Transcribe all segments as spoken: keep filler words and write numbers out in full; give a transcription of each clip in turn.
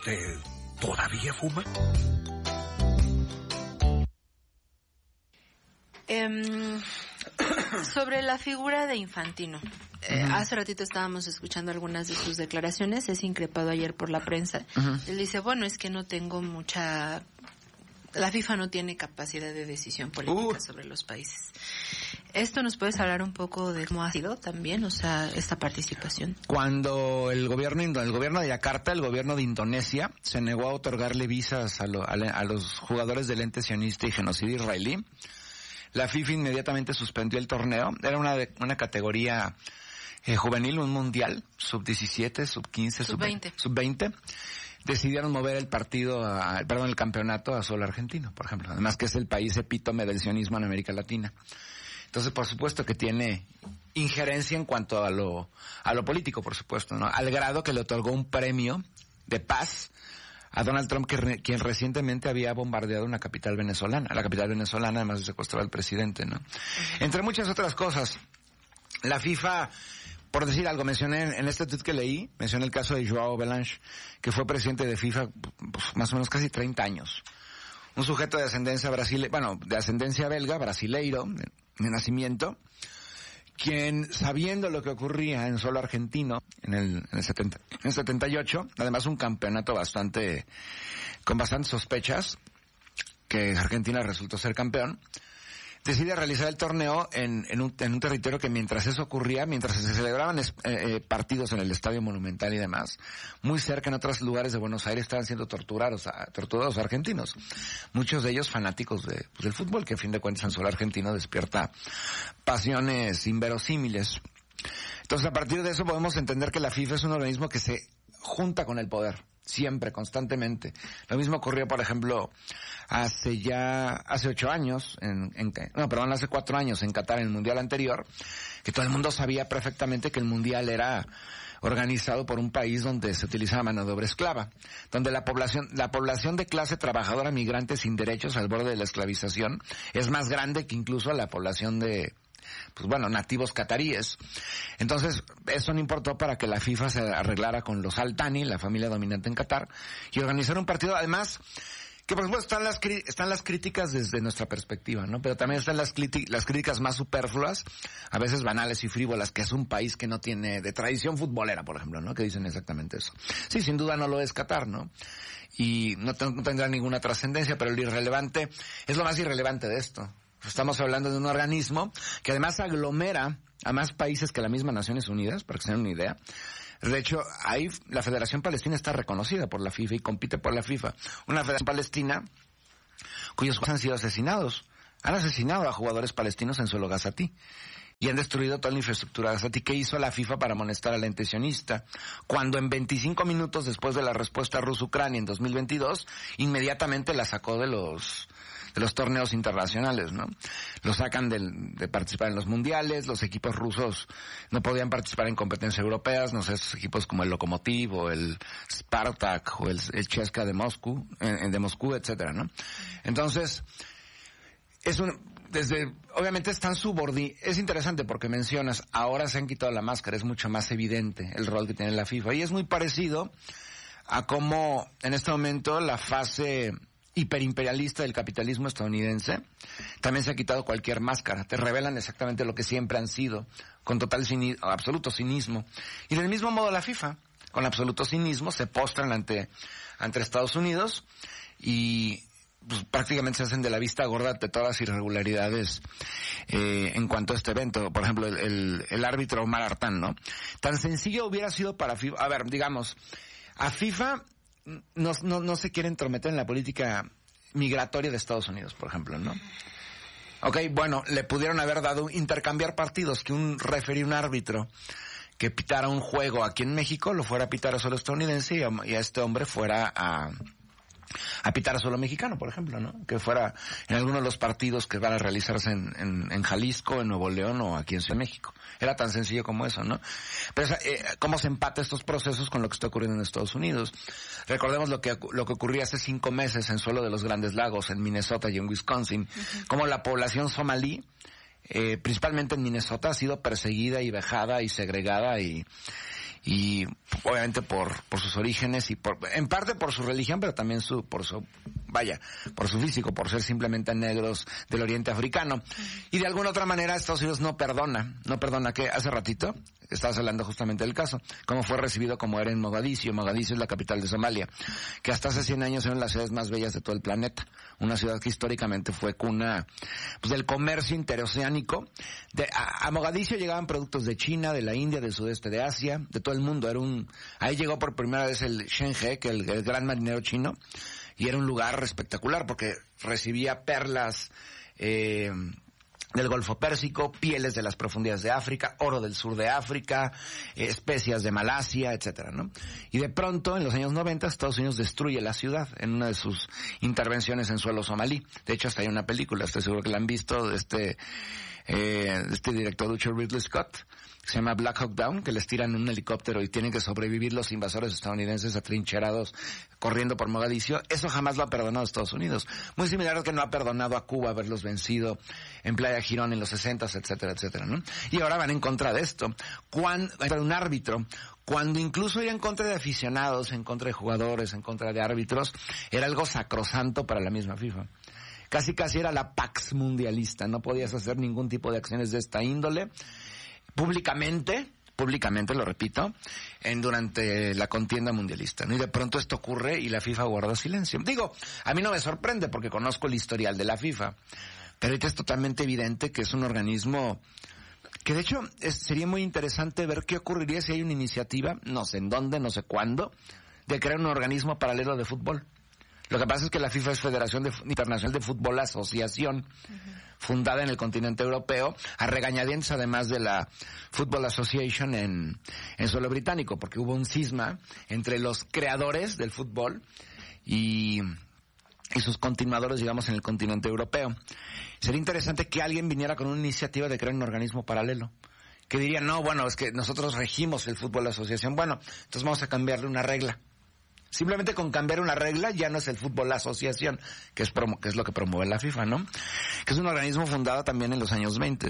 ¿Usted todavía fuma? Um, sobre la figura de Infantino. Eh, uh-huh. Hace ratito estábamos escuchando algunas de sus declaraciones. Es increpado ayer por la prensa. Uh-huh. Él dice, bueno, es que no tengo mucha... La FIFA no tiene capacidad de decisión política uh. sobre los países. ¿Esto nos puedes hablar un poco de cómo ha sido también, o sea, esta participación? Cuando el gobierno el gobierno de Yakarta, el gobierno de Indonesia, se negó a otorgarle visas a, lo, a, a los jugadores del ente sionista y genocidio israelí, la FIFA inmediatamente suspendió el torneo. Era una, una categoría eh, juvenil, un mundial, sub diecisiete, sub quince, sub veinte. Sub veinte. Decidieron mover el partido, a, perdón, el campeonato a solo argentino, por ejemplo. Además que es el país epítome del sionismo en América Latina. Entonces, por supuesto que tiene injerencia en cuanto a lo, a lo político, por supuesto, ¿no? Al grado que le otorgó un premio de paz a Donald Trump, que re, quien recientemente había bombardeado una capital venezolana, la capital venezolana, además de secuestrar al presidente, ¿no? Uh-huh. Entre muchas otras cosas, la FIFA, por decir algo, mencioné en, en este tweet que leí, mencioné el caso de Joao Belange, que fue presidente de FIFA pues, más o menos casi treinta años. Un sujeto de ascendencia brasile, bueno, de ascendencia belga, brasileiro, de, de nacimiento, quien, sabiendo lo que ocurría en suelo argentino en el, en el setenta, en el setenta y ocho, además un campeonato bastante, con bastantes sospechas, que Argentina resultó ser campeón, decide realizar el torneo en, en, un, en un territorio que mientras eso ocurría, mientras se celebraban es, eh, partidos en el Estadio Monumental y demás, muy cerca en otros lugares de Buenos Aires estaban siendo torturados, torturados argentinos. Muchos de ellos fanáticos de, pues, del fútbol, que a fin de cuentas en suelo argentino despierta pasiones inverosímiles. Entonces, a partir de eso podemos entender que la FIFA es un organismo que se junta con el poder. Siempre, constantemente. Lo mismo ocurrió, por ejemplo, hace ya, hace ocho años, en, en, no, perdón, hace cuatro años en Qatar, en el Mundial anterior, que todo el mundo sabía perfectamente que el Mundial era organizado por un país donde se utilizaba mano de obra esclava, donde la población, la población de clase trabajadora migrante sin derechos al borde de la esclavización es más grande que incluso la población de, pues bueno, nativos cataríes. Entonces, eso no importó para que la FIFA se arreglara con los Al Thani, la familia dominante en Qatar, y organizar un partido, además, que por supuesto están las, están las críticas desde nuestra perspectiva, ¿no? Pero también están las, las críticas más superfluas, a veces banales y frívolas, que es un país que no tiene de tradición futbolera, por ejemplo, ¿no? Que dicen exactamente eso. Sí, sin duda no lo es Qatar, ¿no? Y no, no tendrá ninguna trascendencia, pero lo irrelevante es lo más irrelevante de esto. Estamos hablando de un organismo que además aglomera a más países que la misma Naciones Unidas, para que se den una idea. De hecho, ahí la Federación Palestina está reconocida por la FIFA y compite por la FIFA. Una Federación Palestina cuyos jugadores han sido asesinados. Han asesinado a jugadores palestinos en suelo gazatí. Y han destruido toda la infraestructura gazatí. ¿Qué hizo la FIFA para amonestar al ente sionista? Cuando en veinticinco minutos después de la respuesta rusa-Ucrania en dos mil veintidós, inmediatamente la sacó de los... de los torneos internacionales, ¿no? Los sacan de, de participar en los mundiales, los equipos rusos no podían participar en competencias europeas, no sé, esos equipos como el Lokomotiv o el Spartak o el, el Chesca de Moscú, eh, de Moscú, etcétera, ¿no? Entonces, es un, desde, obviamente están subordinados, es interesante porque mencionas, ahora se han quitado la máscara, es mucho más evidente el rol que tiene la FIFA, y es muy parecido a cómo en este momento la fase hiperimperialista del capitalismo estadounidense también se ha quitado cualquier máscara, te revelan exactamente lo que siempre han sido, con total cinismo, absoluto cinismo. Y del mismo modo la FIFA, con absoluto cinismo, se postran ante, ante Estados Unidos y pues, prácticamente se hacen de la vista gorda de todas las irregularidades eh, en cuanto a este evento. Por ejemplo, el, el, el árbitro Omar Artán, ¿no? Tan sencillo hubiera sido para FIFA, a ver, digamos, a FIFA No, no, no se quiere entrometer en la política migratoria de Estados Unidos, por ejemplo, ¿no? Ok, bueno, le pudieron haber dado, intercambiar partidos, que un referee, un árbitro, que pitara un juego aquí en México, lo fuera a pitar a solo estadounidense y a, y a este hombre fuera a, a pitar a solo mexicano, por ejemplo, ¿no? Que fuera en alguno de los partidos que van a realizarse en, en, en Jalisco, en Nuevo León o aquí en Ciudad de México. Era tan sencillo como eso, ¿no? Pero eh, cómo se empata estos procesos con lo que está ocurriendo en Estados Unidos. Recordemos lo que lo que ocurría hace cinco meses en suelo de los Grandes Lagos, en Minnesota y en Wisconsin, uh-huh. Cómo la población somalí, eh, principalmente en Minnesota, ha sido perseguida y vejada y segregada y y obviamente por por sus orígenes y por en parte por su religión, pero también su por su vaya, por su físico, por ser simplemente negros del oriente africano. Y de alguna otra manera Estados Unidos no perdona, no perdona que hace ratito estabas hablando justamente del caso, cómo fue recibido como era en Mogadiscio. Mogadiscio es la capital de Somalia, que hasta hace cien años era una de las ciudades más bellas de todo el planeta, una ciudad que históricamente fue cuna pues del comercio interoceánico. De, a, a Mogadiscio llegaban productos de China, de la India, del sudeste de Asia, de todo el mundo. Era un, ahí llegó por primera vez el Shen He, que el, el gran marinero chino, y era un lugar espectacular porque recibía perlas eh, del Golfo Pérsico, pieles de las profundidades de África, oro del sur de África, eh, especias de Malasia, etcétera, ¿no? Y de pronto, en los años noventa, Estados Unidos destruye la ciudad en una de sus intervenciones en suelo somalí. De hecho, hasta hay una película, estoy seguro que la han visto, de este, eh, de este director Richard Ridley Scott, que se llama Black Hawk Down, que les tiran un helicóptero y tienen que sobrevivir los invasores estadounidenses atrincherados corriendo por Mogadiscio. Eso jamás lo ha perdonado Estados Unidos. Muy similar al que no ha perdonado a Cuba haberlos vencido en Playa Girón en los sesentas, etcétera, etcétera, ¿no? Y ahora van en contra de esto. Cuando, de un árbitro, cuando incluso ir en contra de aficionados, en contra de jugadores, en contra de árbitros, era algo sacrosanto para la misma FIFA. Casi casi era la Pax mundialista, no podías hacer ningún tipo de acciones de esta índole. Públicamente, públicamente lo repito, en durante la contienda mundialista, ¿no? Y de pronto esto ocurre y la FIFA guarda silencio. Digo, a mí no me sorprende porque conozco el historial de la FIFA, pero ahorita es totalmente evidente que es un organismo que de hecho es, sería muy interesante ver qué ocurriría si hay una iniciativa, no sé en dónde, no sé cuándo, de crear un organismo paralelo de fútbol. Lo que pasa es que la FIFA es Federación de, Internacional de Fútbol Asociación, uh-huh, fundada en el continente europeo, a regañadientes además de la Football Association en, en suelo británico, porque hubo un cisma entre los creadores del fútbol y, y sus continuadores, digamos, en el continente europeo. Sería interesante que alguien viniera con una iniciativa de crear un organismo paralelo, que diría, no, bueno, es que nosotros regimos el Fútbol Asociación, bueno, entonces vamos a cambiarle una regla. Simplemente con cambiar una regla ya no es el fútbol asociación, que es promo, que es lo que promueve la FIFA, ¿no? Que es un organismo fundado también en los años veinte.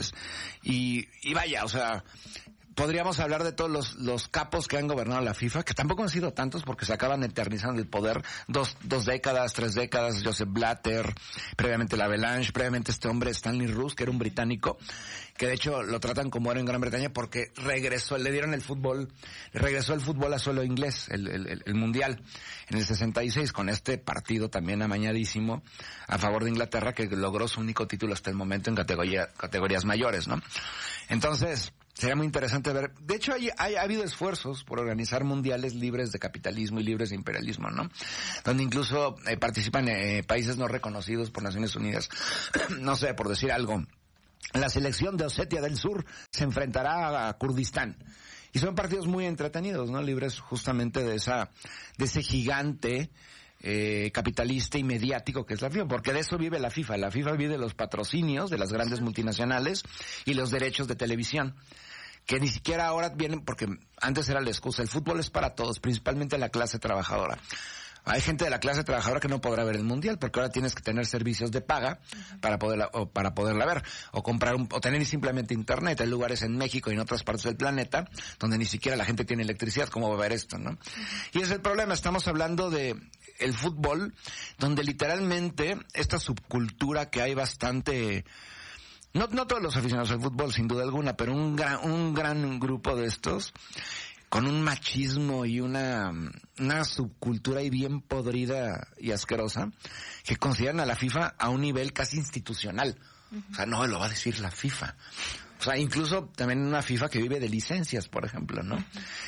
Y, y vaya, o sea, podríamos hablar de todos los, los capos que han gobernado la FIFA, que tampoco han sido tantos porque se acaban eternizando el poder. Dos, dos décadas, tres décadas, Joseph Blatter, previamente la Avalanche, previamente este hombre Stanley Rous, que era un británico, que de hecho lo tratan como era en Gran Bretaña porque regresó, le dieron el fútbol, regresó el fútbol a suelo inglés, el, el, el mundial, en el sesenta y seis, con este partido también amañadísimo a favor de Inglaterra, que logró su único título hasta el momento en categoría, categorías mayores, ¿no? Entonces, sería muy interesante ver. De hecho, hay, hay, ha habido esfuerzos por organizar mundiales libres de capitalismo y libres de imperialismo, ¿no? Donde incluso eh, participan eh, países no reconocidos por Naciones Unidas. No sé, por decir algo. La selección de Osetia del Sur se enfrentará a Kurdistán. Y son partidos muy entretenidos, ¿no? Libres justamente de esa, de ese gigante Eh, capitalista y mediático que es la FIFA, porque de eso vive la FIFA. La FIFA vive de los patrocinios de las grandes multinacionales y los derechos de televisión, que ni siquiera ahora vienen, porque antes era la excusa, el fútbol es para todos, principalmente la clase trabajadora. Hay gente de la clase trabajadora que no podrá ver el mundial porque ahora tienes que tener servicios de paga para poderla, o para poderla ver, o comprar un, o tener simplemente internet. Hay lugares en México y en otras partes del planeta donde ni siquiera la gente tiene electricidad. ¿Cómo va a ver esto, no? Y ese es el problema. Estamos hablando de el fútbol, donde literalmente esta subcultura que hay bastante, no, no todos los aficionados al fútbol sin duda alguna, pero un gran, un gran grupo de estos, con un machismo y una, una subcultura y bien podrida y asquerosa, que consideran a la FIFA a un nivel casi institucional. Uh-huh. O sea, no lo va a decir la FIFA. O sea, incluso también una FIFA que vive de licencias, por ejemplo, ¿no?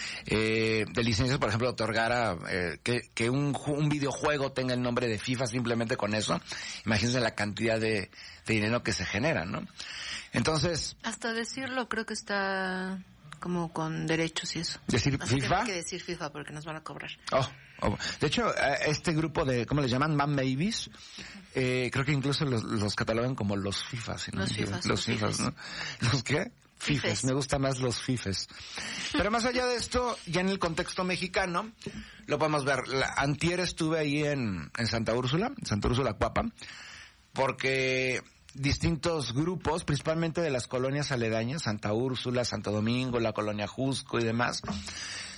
Eh, de licencias, por ejemplo, otorgar a, eh, que, que un, un videojuego tenga el nombre de FIFA simplemente con eso. Imagínense la cantidad de, de dinero que se genera, ¿no? Entonces... Hasta decirlo creo que está como con derechos y eso. ¿Decir Así FIFA? Que no hay que decir FIFA porque nos van a cobrar. Oh. Oh. De hecho, este grupo de, ¿cómo les llaman? Man Babies, eh, creo que incluso los, los catalogan como los FIFAs. ¿No? Los FIFAs. Los FIFAs, ¿no? ¿Los qué? FIFES. FIFES. Me gusta más los FIFES. Pero más allá de esto, ya en el contexto mexicano, lo podemos ver. La, antier estuve ahí en, en Santa Úrsula, en Santa Úrsula Cuapa, porque distintos grupos, principalmente de las colonias aledañas, Santa Úrsula, Santo Domingo, la colonia Jusco y demás,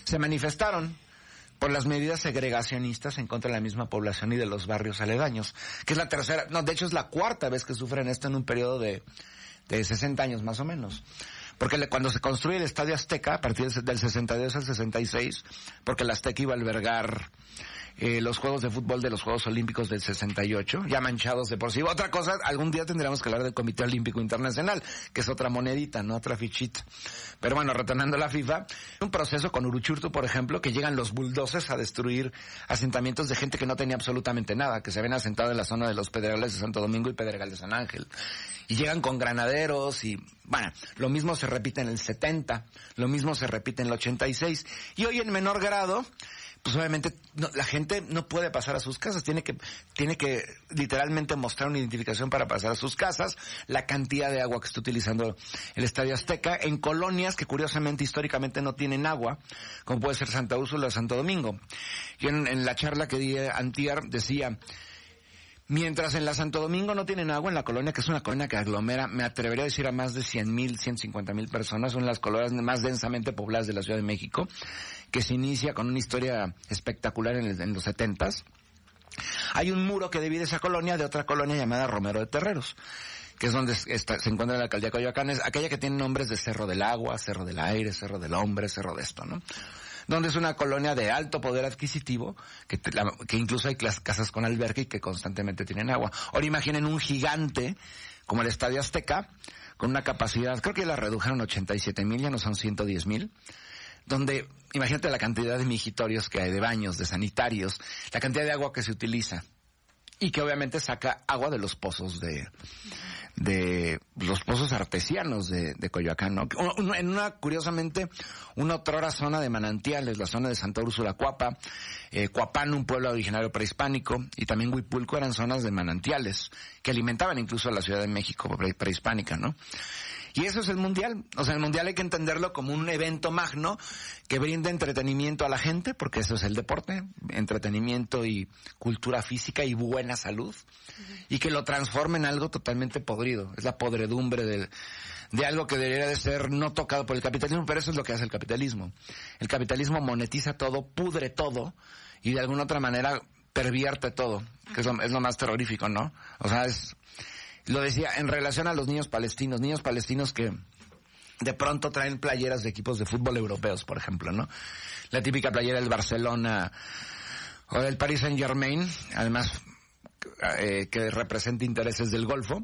se manifestaron por las medidas segregacionistas en contra de la misma población y de los barrios aledaños, que es la tercera, no, de hecho es la cuarta vez que sufren esto en un periodo de, de sesenta años más o menos. Porque le, cuando se construye el Estadio Azteca, a partir del sesenta y dos al sesenta y seis, porque el Azteca iba a albergar eh, los Juegos de Fútbol de los Juegos Olímpicos del sesenta y ocho, ya manchados de por sí. Otra cosa, algún día tendríamos que hablar del Comité Olímpico Internacional, que es otra monedita, no otra fichita. Pero bueno, retornando a la FIFA, un proceso con Uruchurtu, por ejemplo, que llegan los bulldozers a destruir asentamientos de gente que no tenía absolutamente nada, que se habían asentado en la zona de los Pedregales de Santo Domingo y Pedregal de San Ángel. Y llegan con granaderos y, bueno, lo mismo se repite en el setenta, lo mismo se repite en el ochenta y seis. Y hoy en menor grado, pues obviamente no, la gente no puede pasar a sus casas, tiene que tiene que literalmente mostrar una identificación para pasar a sus casas, la cantidad de agua que está utilizando el Estadio Azteca en colonias que curiosamente históricamente no tienen agua, como puede ser Santa Úrsula o Santo Domingo. Yo en, en la charla que di antier decía, mientras en la Santo Domingo no tienen agua, en la colonia, que es una colonia que aglomera, me atrevería a decir a más de cien mil, ciento cincuenta mil personas, son las colonias más densamente pobladas de la Ciudad de México, que se inicia con una historia espectacular en, el, en los setentas. Hay un muro que divide esa colonia de otra colonia llamada Romero de Terreros, que es donde está, se encuentra la alcaldía de Coyoacán, es aquella que tiene nombres de Cerro del Agua, Cerro del Aire, Cerro del Hombre, Cerro de esto, ¿no? Donde es una colonia de alto poder adquisitivo, que, te, la, que incluso hay casas con alberca y que constantemente tienen agua. Ahora imaginen un gigante como el Estadio Azteca, con una capacidad, creo que la redujeron ochenta y siete mil, ya no son ciento diez mil, donde, imagínate la cantidad de mijitorios que hay, de baños, de sanitarios, la cantidad de agua que se utiliza, y que obviamente saca agua de los pozos de... de los pozos artesianos de, de Coyoacán, ¿no? En una, curiosamente, una otrora zona de manantiales, la zona de Santa Úrsula, Cuapa, eh, Cuapán, un pueblo originario prehispánico, y también Huipulco eran zonas de manantiales, que alimentaban incluso a la Ciudad de México pre, prehispánica, ¿no? Y eso es el Mundial. O sea, el Mundial hay que entenderlo como un evento magno que brinda entretenimiento a la gente, porque eso es el deporte, entretenimiento y cultura física y buena salud, uh-huh. Y que lo transforme en algo totalmente podrido. Es la podredumbre de, de algo que debería de ser no tocado por el capitalismo, pero eso es lo que hace el capitalismo. El capitalismo monetiza todo, pudre todo, y de alguna otra manera pervierte todo, que es lo, es lo más terrorífico, ¿no? O sea, es... Lo decía en relación a los niños palestinos, niños palestinos que de pronto traen playeras de equipos de fútbol europeos, por ejemplo, ¿no? La típica playera del Barcelona o del Paris Saint-Germain, además eh, que representa intereses del Golfo,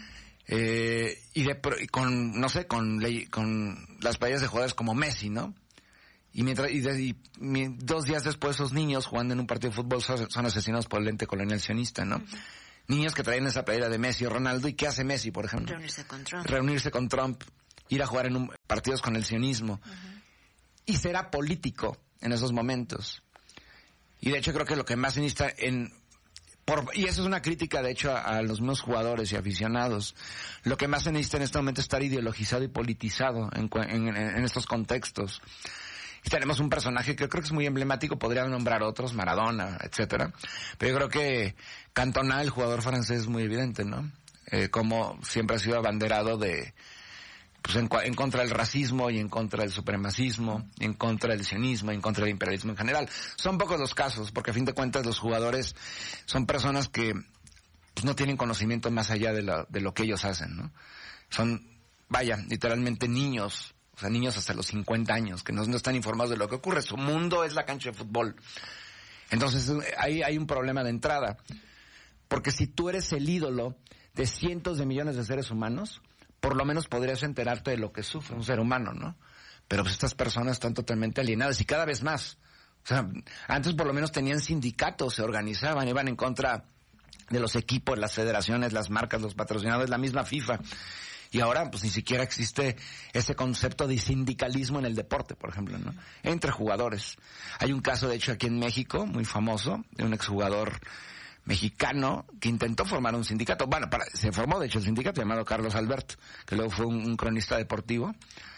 eh, y de con, no sé, con, con las playeras de jugadores como Messi, ¿no? Y mientras y, de, y dos días después esos niños jugando en un partido de fútbol son, son asesinados por el ente colonial sionista, ¿no? Uh-huh. Niños que traen esa playera de Messi o Ronaldo, ¿y qué hace Messi, por ejemplo? Reunirse con Trump. Reunirse con Trump, ir a jugar en un, partidos con el sionismo. Uh-huh. Y será político en esos momentos. Y de hecho creo que lo que más se necesita en... Por, y eso es una crítica, de hecho, a, a los mismos jugadores y aficionados. Lo que más se necesita en este momento es estar ideologizado y politizado en, en, en estos contextos. Y tenemos un personaje que yo creo que es muy emblemático, podrían nombrar otros, Maradona, etcétera. Pero yo creo que Cantona, el jugador francés, es muy evidente, ¿no? Eh, como siempre ha sido abanderado de, pues en, en contra del racismo y en contra del supremacismo, y en contra del sionismo, y en contra del imperialismo en general. Son pocos los casos, porque a fin de cuentas los jugadores son personas que pues, no tienen conocimiento más allá de, la, de lo que ellos hacen, ¿no? Son, vaya, literalmente niños. O sea, niños hasta los cincuenta años, que no, no están informados de lo que ocurre. Su mundo es la cancha de fútbol. Entonces, ahí hay un problema de entrada. Porque si tú eres el ídolo de cientos de millones de seres humanos, por lo menos podrías enterarte de lo que sufre un ser humano, ¿no? Pero pues estas personas están totalmente alienadas y cada vez más. O sea, antes por lo menos tenían sindicatos, se organizaban, iban en contra de los equipos, las federaciones, las marcas, los patrocinadores, la misma FIFA. Y ahora, pues, ni siquiera existe ese concepto de sindicalismo en el deporte, por ejemplo, ¿no? Entre jugadores. Hay un caso, de hecho, aquí en México, muy famoso, de un exjugador mexicano que intentó formar un sindicato. Bueno, para, se formó, de hecho, el sindicato llamado Carlos Albert, que luego fue un, un cronista deportivo.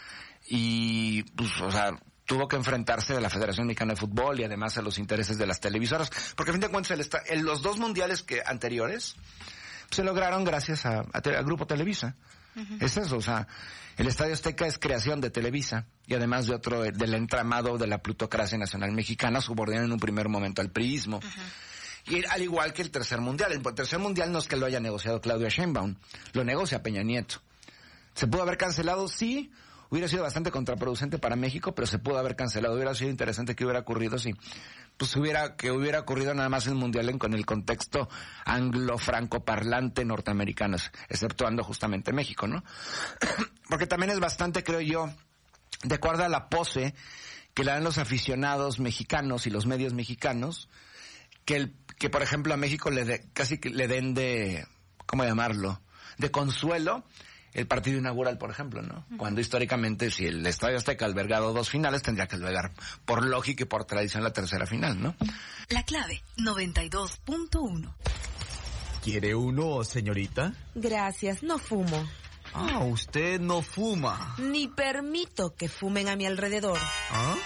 Y, pues, o sea, tuvo que enfrentarse a la Federación Mexicana de Fútbol y además a los intereses de las televisoras. Porque, a fin de cuentas, el, en los dos mundiales que anteriores... se lograron gracias a, a te, al Grupo Televisa. Uh-huh. Es eso, o sea, el Estadio Azteca es creación de Televisa y además de otro, del entramado de la plutocracia nacional mexicana, subordinado en un primer momento al priismo. Uh-huh. Y al igual que el Tercer Mundial. El Tercer Mundial no es que lo haya negociado Claudia Sheinbaum, lo negocia Peña Nieto. ¿Se pudo haber cancelado? Sí. Hubiera sido bastante contraproducente para México, pero se pudo haber cancelado. Hubiera sido interesante que hubiera ocurrido si, pues hubiera, que hubiera ocurrido nada más el Mundial en, con el contexto anglo-franco-parlante norteamericano, exceptuando justamente México, ¿no? Porque también es bastante, creo yo, de acuerdo a la pose que le dan los aficionados mexicanos y los medios mexicanos, que el, que por ejemplo a México le de, casi que le den de, ¿cómo llamarlo? De consuelo el partido inaugural, por ejemplo, ¿no? Uh-huh. Cuando históricamente, si el Estadio Azteca ha albergado dos finales, tendría que albergar por lógica y por tradición la tercera final, ¿no? La clave, noventa y dos punto uno. ¿Quiere uno, señorita? Gracias, no fumo. Ah, usted no fuma. Ni permito que fumen a mi alrededor. ¿Ah?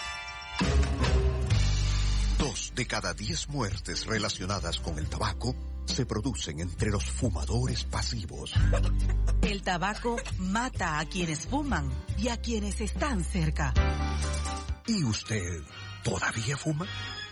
Dos de cada diez muertes relacionadas con el tabaco se producen entre los fumadores pasivos. El tabaco mata a quienes fuman y a quienes están cerca. ¿Y usted todavía fuma?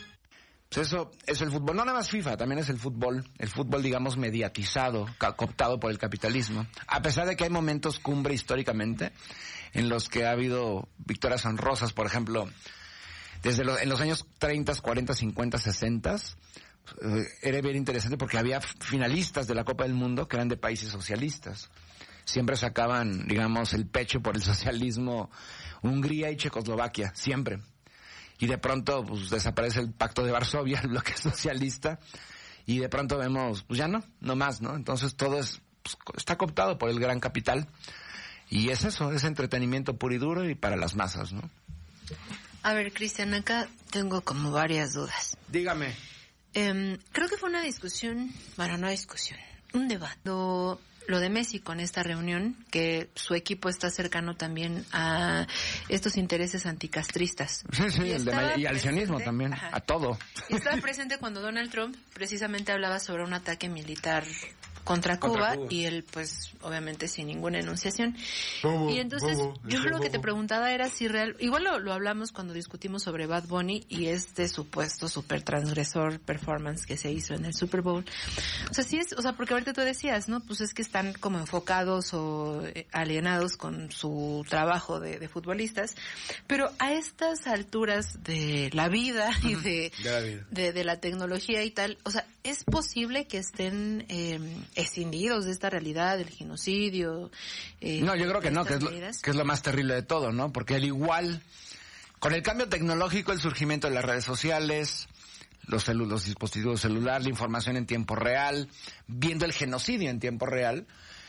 Pues eso es el fútbol, no nada más FIFA, también es el fútbol, el fútbol digamos mediatizado, cooptado por el capitalismo. A pesar de que hay momentos cumbre históricamente en los que ha habido victorias honrosas, por ejemplo, desde los, en los años treinta, cuarenta, cincuenta, sesenta, eh, era bien interesante porque había finalistas de la Copa del Mundo que eran de países socialistas. Siempre sacaban, digamos, el pecho por el socialismo, Hungría y Checoslovaquia, siempre. Y de pronto, pues, desaparece el Pacto de Varsovia, el bloque socialista, y de pronto vemos, pues ya no, no más, ¿no? Entonces todo es, pues, está cooptado por el gran capital, y es eso, es entretenimiento puro y duro y para las masas, ¿no? A ver, Cristian, acá tengo como varias dudas. Dígame. Eh, creo que fue una discusión, bueno, no discusión, un debate. Lo, lo de Messi con esta reunión, que su equipo está cercano también a estos intereses anticastristas. Sí, sí, y, el de, y al sionismo también, ajá, a todo. Y estaba presente cuando Donald Trump precisamente hablaba sobre un ataque militar contra Cuba, contra Cuba. Y él, pues, obviamente sin ninguna enunciación. Bobo, y entonces, bobo, yo lo bobo. que te preguntaba era si real... Igual lo, lo hablamos cuando discutimos sobre Bad Bunny y este supuesto super transgresor performance que se hizo en el Super Bowl. O sea, sí es... O sea, porque ahorita tú decías, ¿no? Pues es que están como enfocados o alienados con su trabajo de, de futbolistas. Pero a estas alturas de la vida y de, de, la, vida. de, de la tecnología y tal, o sea, ¿es posible que estén... Eh, escindidos de esta realidad del genocidio? Eh, no, yo creo que no, que es, lo, que es lo más terrible de todo, ¿no? Porque al igual, con el cambio tecnológico, el surgimiento de las redes sociales, los, celu los dispositivos celulares, la información en tiempo real, viendo el genocidio en tiempo real,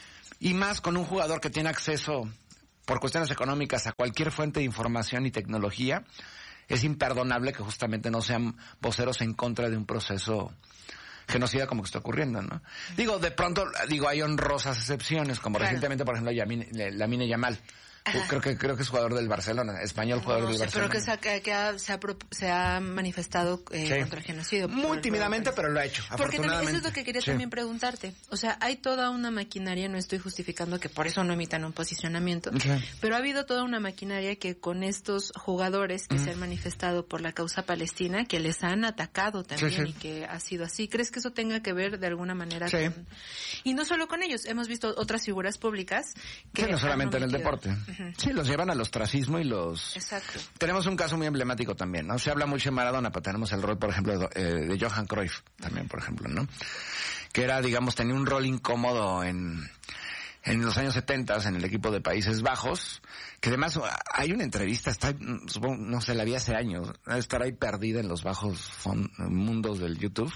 y más con un jugador que tiene acceso, por cuestiones económicas, a cualquier fuente de información y tecnología, es imperdonable que justamente no sean voceros en contra de un proceso genocida como que está ocurriendo, ¿no? Uh-huh. Digo, de pronto, digo, hay honrosas excepciones, como claro. recientemente, por ejemplo, Lamine, Lamine Yamal. Ajá. Creo que creo que es jugador del Barcelona, español jugador no, del sí, Barcelona. Pero que, se ha, que ha, se, ha, se ha manifestado eh, sí. contra el genocidio. Muy tímidamente, pero lo ha hecho. Porque también, eso es lo que quería sí. también preguntarte. O sea, hay toda una maquinaria, no estoy justificando que por eso no emitan un posicionamiento, sí. pero ha habido toda una maquinaria que con estos jugadores que mm. se han manifestado por la causa palestina, que les han atacado también sí, sí. y que ha sido así. ¿Crees que eso tenga que ver de alguna manera sí. con... Y no solo con ellos, hemos visto otras figuras públicas que... Sí, no solamente en el deporte. Uh-huh. Sí, los llevan al ostracismo y los... Exacto. Tenemos un caso muy emblemático también, ¿no? Se habla mucho de Maradona, pero tenemos el rol, por ejemplo, de, eh, de Johan Cruyff también, por ejemplo, ¿no? Que era, digamos, tenía un rol incómodo en... en los años setenta en el equipo de Países Bajos, que además hay una entrevista, está, supongo, no sé, la vi hace años, debe estar ahí perdida en los bajos mundos del YouTube,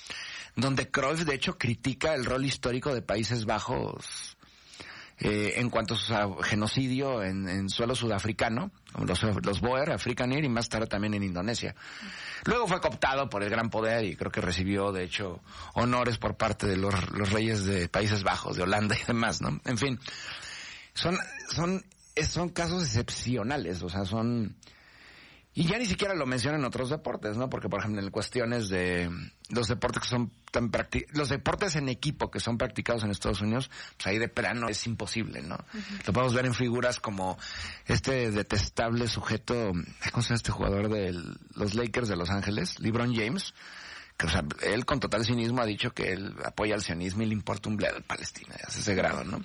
donde Cruyff, de hecho, critica el rol histórico de Países Bajos eh, en cuanto a su genocidio en, en suelo sudafricano, los, los Boer, African Air, y más tarde también en Indonesia. Luego fue cooptado por el gran poder y creo que recibió, de hecho, honores por parte de los, los reyes de Países Bajos, de Holanda y demás, ¿no? En fin, son, son, son casos excepcionales, o sea, son... Y ya ni siquiera lo mencionan en otros deportes, ¿no? Porque, por ejemplo, en cuestiones de los deportes que son tan practi- los deportes en equipo que son practicados en Estados Unidos, pues ahí de plano es imposible, ¿no? Uh-huh. Lo podemos ver en figuras como este detestable sujeto, ¿cómo se llama este jugador de los Lakers de Los Ángeles? LeBron James. Que, o sea, él con total cinismo ha dicho que él apoya al sionismo y le importa un bledo a Palestina, a ese grado, ¿no?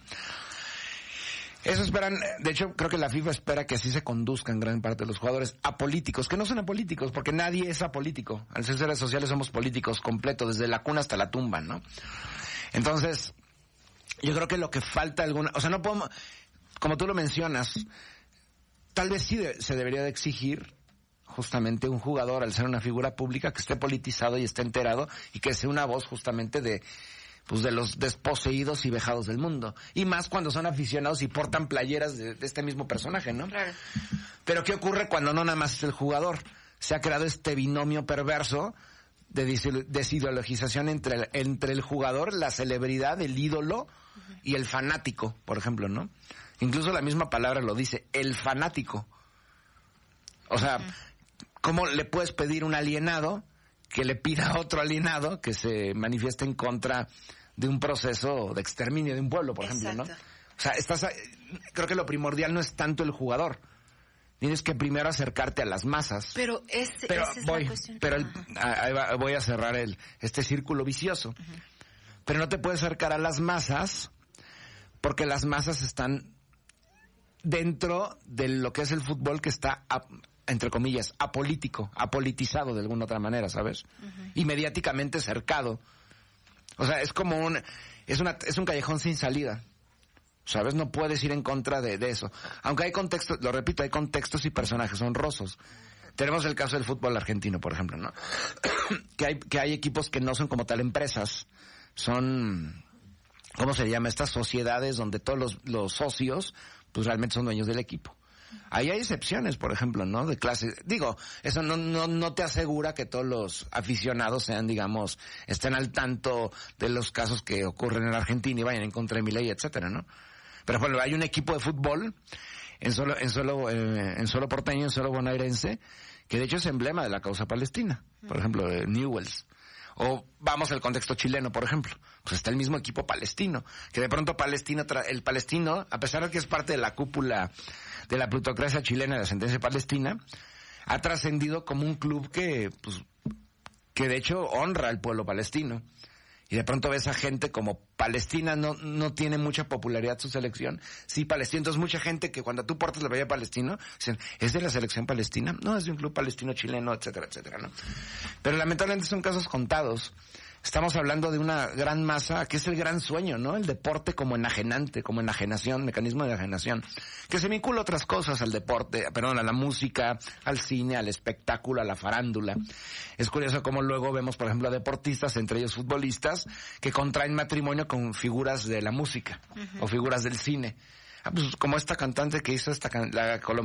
Eso esperan, de hecho, creo que la FIFA espera que así se conduzcan gran parte de los jugadores apolíticos, que no son apolíticos, porque nadie es apolítico. Al ser seres sociales somos políticos completos, desde la cuna hasta la tumba, ¿no? Entonces, yo creo que lo que falta alguna, o sea, no podemos, como tú lo mencionas, tal vez sí de, se debería de exigir justamente un jugador, al ser una figura pública, que esté politizado y esté enterado, y que sea una voz justamente de, pues de los desposeídos y vejados del mundo. Y más cuando son aficionados y portan playeras de, de este mismo personaje, ¿no? Claro. Pero ¿qué ocurre cuando no nada más es el jugador? Se ha creado este binomio perverso de desideologización entre el, entre el jugador, la celebridad, el ídolo uh-huh. y el fanático, por ejemplo, ¿no? Incluso la misma palabra lo dice, el fanático. O sea, uh-huh. ¿cómo le puedes pedir a un alienado que le pida a otro alienado que se manifieste en contra de un proceso de exterminio de un pueblo, por Exacto. ejemplo, ¿no? O sea, estás, creo que lo primordial no es tanto el jugador. Tienes que primero acercarte a las masas. Pero, es, pero esa es voy, la cuestión. Pero el, ahí va, voy a cerrar el este círculo vicioso. Uh-huh. Pero no te puedes acercar a las masas porque las masas están dentro de lo que es el fútbol, que está a, entre comillas, apolítico, apolitizado de alguna otra manera, ¿sabes? Uh-huh. Y mediáticamente cercado. O sea, es como un, es una, es un callejón sin salida, ¿sabes? No puedes ir en contra de, de eso. Aunque hay contextos, lo repito, hay contextos y personajes honrosos. Tenemos el caso del fútbol argentino, por ejemplo, ¿no? que hay, que hay equipos que no son como tal empresas, son, ¿cómo se llama? Estas sociedades donde todos los, los socios, pues realmente son dueños del equipo. Ahí hay excepciones, por ejemplo, ¿no? De clase. Digo, eso no, no, no te asegura que todos los aficionados sean, digamos, estén al tanto de los casos que ocurren en Argentina y vayan en contra de Milei, etcétera, ¿no? Pero, por ejemplo, hay un equipo de fútbol en solo, en solo, eh, en solo porteño, en solo bonaerense, que de hecho es emblema de la causa palestina. Por ejemplo, eh, Newell's. O vamos al contexto chileno, por ejemplo. Pues está el mismo equipo palestino. Que de pronto palestino, tra- el palestino, a pesar de que es parte de la cúpula de la plutocracia chilena de la sentencia palestina, ha trascendido como un club que, pues, que de hecho honra al pueblo palestino. Y de pronto ves a gente como Palestina no no tiene mucha popularidad su selección. Sí, Palestina. Entonces mucha gente que cuando tú portas la playera palestino, dicen, ¿es de la selección palestina? No, es de un club palestino chileno, etcétera, etcétera, ¿no? Pero lamentablemente son casos contados. Estamos hablando de una gran masa, que es el gran sueño, ¿no? El deporte como enajenante, como enajenación, mecanismo de enajenación, que se vincula a otras cosas, al deporte, perdón, a la música, al cine, al espectáculo, a la farándula. Es curioso cómo luego vemos, por ejemplo, a deportistas, entre ellos futbolistas, que contraen matrimonio con figuras de la música, uh-huh. o figuras del cine. Ah, pues como esta cantante que hizo esta can- la colombiana,